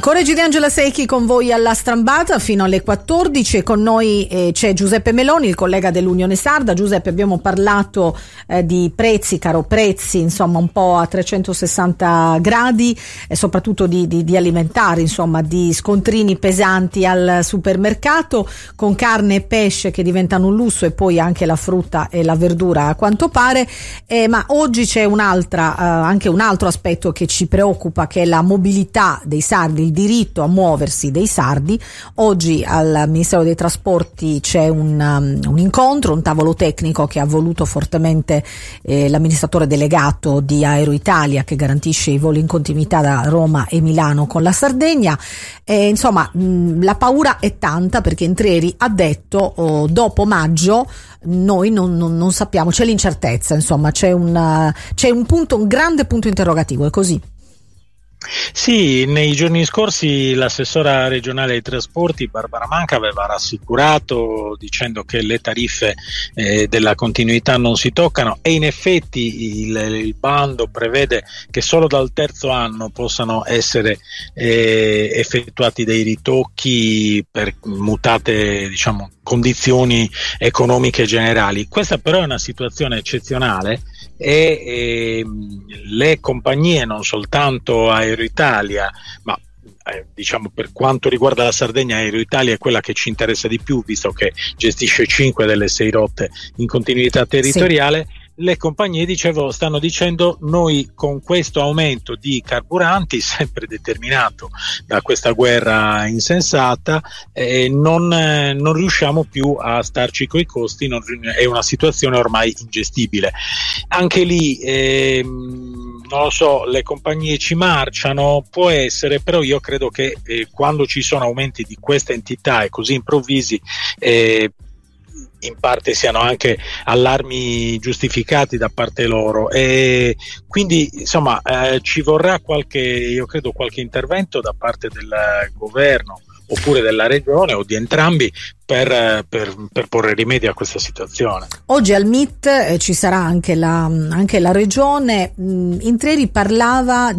Ancora Gigi D'Angela Secchi con voi alla Strambata fino alle 14 e con noi c'è Giuseppe Meloni, il collega dell'Unione Sarda. Giuseppe, abbiamo parlato di prezzi, caro prezzi, insomma un po' a 360 gradi e soprattutto di alimentari, insomma di scontrini pesanti al supermercato con carne e pesce che diventano un lusso e poi anche la frutta e la verdura a quanto pare, ma oggi c'è anche un altro aspetto che ci preoccupa, che è la mobilità dei sardi, il diritto a muoversi dei sardi. Oggi al Ministero dei Trasporti c'è un incontro, un tavolo tecnico che ha voluto fortemente l'amministratore delegato di Aero Italia, che garantisce i voli in continuità da Roma e Milano con la Sardegna. Insomma, la paura è tanta perché Intrieri ha detto dopo maggio noi non sappiamo, c'è l'incertezza, insomma c'è un grande punto interrogativo, è così? Sì, nei giorni scorsi l'assessora regionale ai trasporti Barbara Manca aveva rassicurato dicendo che le tariffe della continuità non si toccano, e in effetti il bando prevede che solo dal terzo anno possano essere effettuati dei ritocchi per mutate, diciamo, condizioni economiche generali. Questa però è una situazione eccezionale e le compagnie, non soltanto Aero Italia, ma diciamo per quanto riguarda la Sardegna, Aero Italia è quella che ci interessa di più, visto che gestisce 5 delle 6 rotte in continuità territoriale. Sì. Le compagnie, dicevo, stanno dicendo: noi con questo aumento di carburanti, sempre determinato da questa guerra insensata, non riusciamo più a starci coi costi, è una situazione ormai ingestibile. Anche lì non lo so, le compagnie ci marciano, può essere, però io credo che quando ci sono aumenti di questa entità e così improvvisi, in parte siano anche allarmi giustificati da parte loro, e quindi insomma ci vorrà qualche intervento da parte del governo oppure della regione o di entrambi per porre rimedio a questa situazione. Oggi al MIT ci sarà anche la regione. Intrieri parlava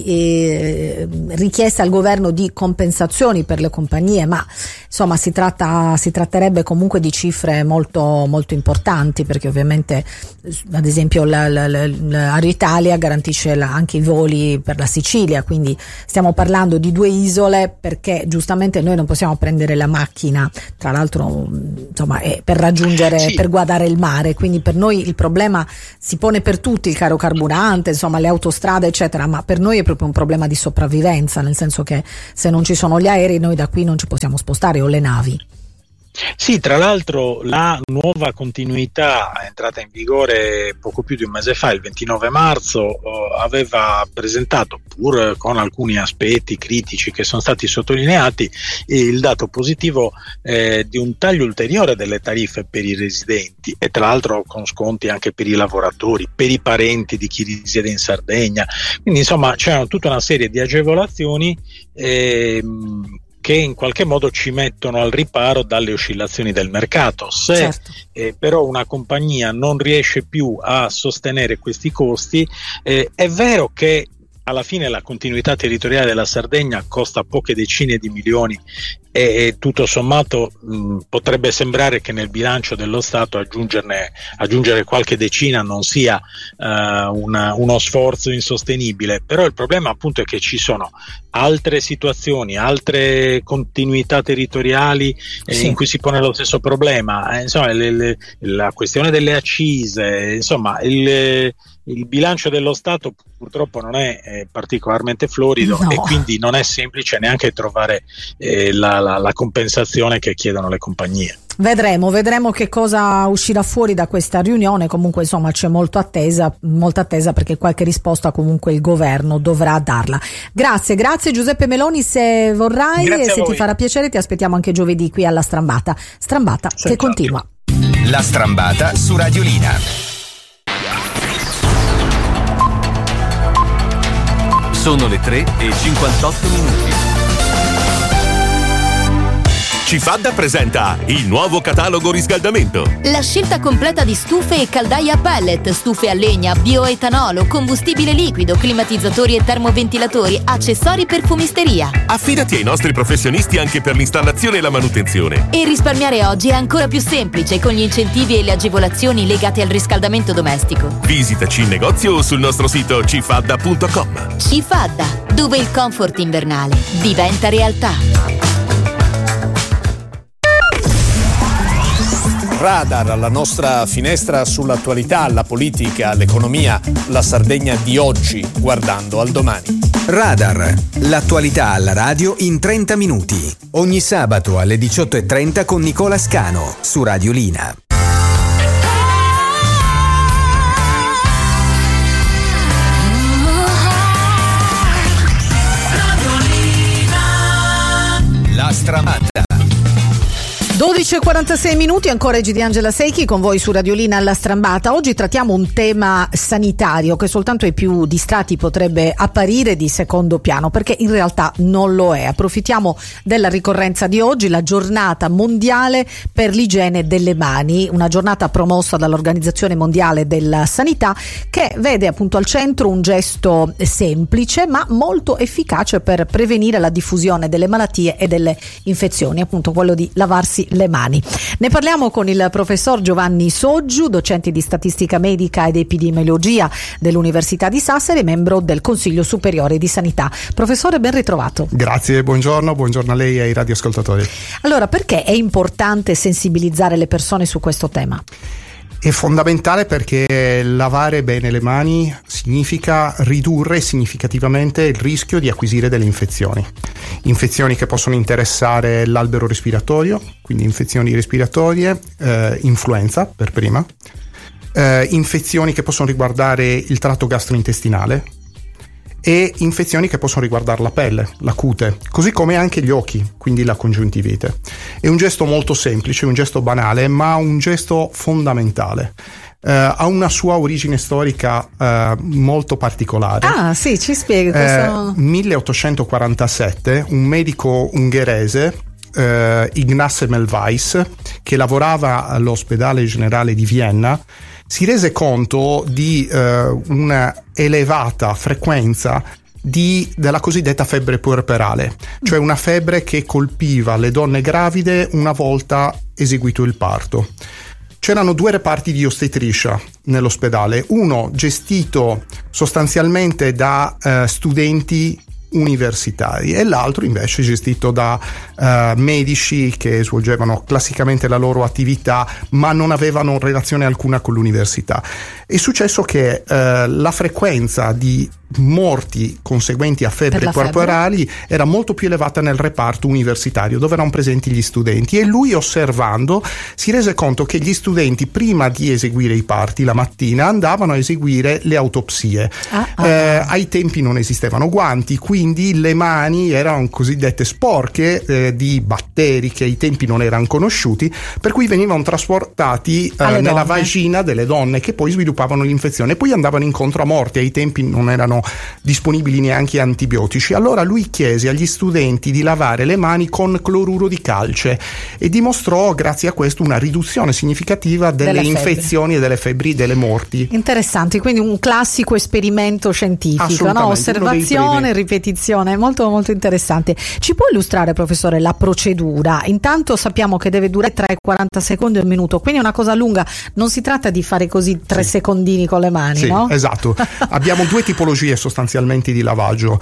di richiesta al governo di compensazioni per le compagnie, ma insomma si tratterebbe comunque di cifre molto molto importanti, perché ovviamente ad esempio Aero Italia garantisce anche i voli per la Sicilia, quindi stiamo parlando di 2 isole, perché giustamente noi non possiamo prendere la macchina, tra l'altro insomma per raggiungere, sì, per guardare il mare, quindi per noi il problema si pone per tutti, il caro carburante, insomma le autostrade eccetera, ma per noi è proprio un problema di sopravvivenza, nel senso che se non ci sono gli aerei noi da qui non ci possiamo spostare, o le navi. Sì, tra l'altro la nuova continuità è entrata in vigore poco più di un mese fa, il 29 marzo, aveva presentato, pur con alcuni aspetti critici che sono stati sottolineati, il dato positivo di un taglio ulteriore delle tariffe per i residenti, e tra l'altro con sconti anche per i lavoratori, per i parenti di chi risiede in Sardegna. Quindi insomma c'erano tutta una serie di agevolazioni che in qualche modo ci mettono al riparo dalle oscillazioni del mercato. Se certo, però una compagnia non riesce più a sostenere questi costi, è vero che alla fine la continuità territoriale della Sardegna costa poche decine di milioni e tutto sommato potrebbe sembrare che nel bilancio dello Stato aggiungere qualche decina non sia uno sforzo insostenibile, però il problema appunto è che ci sono altre situazioni, altre continuità territoriali in cui si pone lo stesso problema, insomma la questione delle accise, insomma il bilancio dello Stato purtroppo non è particolarmente florido, no, e quindi non è semplice neanche trovare la compensazione che chiedono le compagnie. Vedremo che cosa uscirà fuori da questa riunione. Comunque insomma c'è molta attesa perché qualche risposta comunque il governo dovrà darla. Grazie Giuseppe Meloni, se vorrai, e se ti farà piacere ti aspettiamo anche giovedì qui alla Strambata che continua. La Strambata su Radiolina. Sono le 3:58. Cifadda presenta il nuovo catalogo riscaldamento. La scelta completa di stufe e caldaie a pellet, stufe a legna, bioetanolo, combustibile liquido, climatizzatori e termoventilatori, accessori per fumisteria. Affidati ai nostri professionisti anche per l'installazione e la manutenzione. E risparmiare oggi è ancora più semplice con gli incentivi e le agevolazioni legate al riscaldamento domestico. Visitaci in negozio o sul nostro sito cifadda.com. Cifadda, dove il comfort invernale diventa realtà. Radar, la nostra finestra sull'attualità, la politica, l'economia, la Sardegna di oggi, guardando al domani. Radar, l'attualità alla radio in 30 minuti. Ogni sabato alle 18:30 con Nicola Scano su Radiolina. La stramata. 12:46 minuti, ancora Egi di Angela Secchi con voi su Radiolina alla Strambata. Oggi trattiamo un tema sanitario che soltanto ai più distratti potrebbe apparire di secondo piano, perché in realtà non lo è. Approfittiamo della ricorrenza di oggi, la giornata mondiale per l'igiene delle mani, una giornata promossa dall'Organizzazione Mondiale della Sanità, che vede appunto al centro un gesto semplice ma molto efficace per prevenire la diffusione delle malattie e delle infezioni, appunto quello di lavarsi le mani. Ne parliamo con il professor Giovanni Soggiu, docente di statistica medica ed epidemiologia dell'Università di Sassari e membro del Consiglio Superiore di Sanità. Professore, ben ritrovato. Grazie, buongiorno a lei e ai radioascoltatori. Allora, perché è importante sensibilizzare le persone su questo tema? È fondamentale perché lavare bene le mani significa ridurre significativamente il rischio di acquisire delle infezioni che possono interessare l'albero respiratorio, quindi infezioni respiratorie, influenza per prima, infezioni che possono riguardare il tratto gastrointestinale e infezioni che possono riguardare la pelle, la cute, così come anche gli occhi, quindi la congiuntivite. È un gesto molto semplice, un gesto banale, ma un gesto fondamentale. Ha una sua origine storica molto particolare. Ah, sì, ci spieghi questo. 1847, un medico ungherese, Ignaz Semmelweis, che lavorava all'ospedale generale di Vienna, si rese conto di una elevata frequenza della cosiddetta febbre puerperale, cioè una febbre che colpiva le donne gravide una volta eseguito il parto. C'erano due reparti di ostetricia nell'ospedale, uno gestito sostanzialmente da studenti universitari e l'altro invece gestito da medici che svolgevano classicamente la loro attività ma non avevano relazione alcuna con l'università. È successo che la frequenza di morti conseguenti a febbre puerperali era molto più elevata nel reparto universitario dove erano presenti gli studenti, e lui, osservando, si rese conto che gli studenti prima di eseguire i parti la mattina andavano a eseguire le autopsie. Ai tempi non esistevano guanti, quindi le mani erano cosiddette sporche di batteri che ai tempi non erano conosciuti, per cui venivano trasportati nella vagina delle donne che poi sviluppavano l'infezione e poi andavano incontro a morti. Ai tempi non erano disponibili neanche antibiotici. Allora lui chiese agli studenti di lavare le mani con cloruro di calce e dimostrò grazie a questo una riduzione significativa delle infezioni e delle febbri, delle morti. Interessante, quindi un classico esperimento scientifico, no? Osservazione, ripetizione, molto molto interessante. Ci può illustrare, professore, la procedura? Intanto sappiamo che deve durare tra i 40 secondi e un minuto, quindi è una cosa lunga, non si tratta di fare così 3 secondini con le mani, sì, no? Esatto. Abbiamo due tipologie sostanzialmente di lavaggio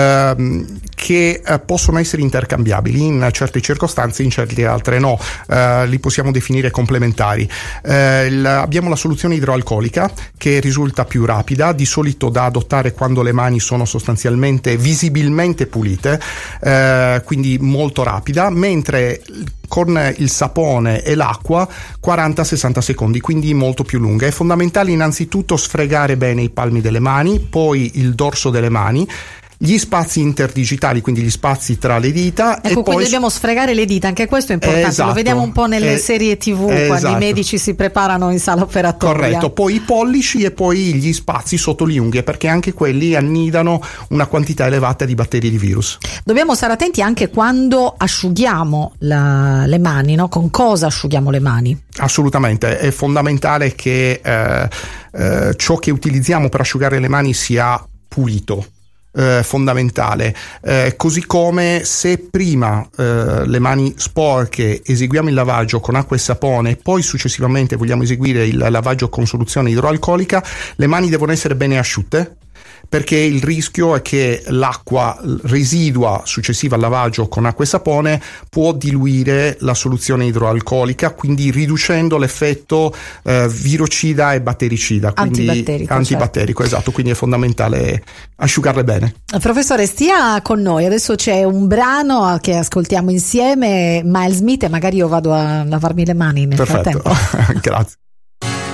che possono essere intercambiabili in certe circostanze, in certe altre no. Li possiamo definire complementari. Abbiamo la soluzione idroalcolica che risulta più rapida, di solito da adottare quando le mani sono sostanzialmente visibilmente pulite, quindi molto rapida, mentre con il sapone e l'acqua 40-60 secondi, quindi molto più lunga. È fondamentale innanzitutto sfregare bene i palmi delle mani, poi il dorso delle mani, gli spazi interdigitali, quindi gli spazi tra le dita. Ecco, e quindi poi dobbiamo sfregare le dita, anche questo è importante, esatto, lo vediamo un po' nelle serie TV quando esatto, i medici si preparano in sala operatoria. Corretto, poi i pollici e poi gli spazi sotto le unghie, perché anche quelli annidano una quantità elevata di batteri e di virus. Dobbiamo stare attenti anche quando asciughiamo le mani, no? Con cosa asciughiamo le mani? Assolutamente, è fondamentale che ciò che utilizziamo per asciugare le mani sia pulito. Fondamentale, così come se prima le mani sporche eseguiamo il lavaggio con acqua e sapone e poi successivamente vogliamo eseguire il lavaggio con soluzione idroalcolica, le mani devono essere bene asciutte, perché il rischio è che l'acqua residua successiva al lavaggio con acqua e sapone può diluire la soluzione idroalcolica, quindi riducendo l'effetto virocida e battericida, quindi antibatterico, certo. Esatto, quindi è fondamentale asciugarle bene. Professore, stia con noi, adesso c'è un brano che ascoltiamo insieme, Miles Smith, e magari io vado a lavarmi le mani nel frattempo. Grazie.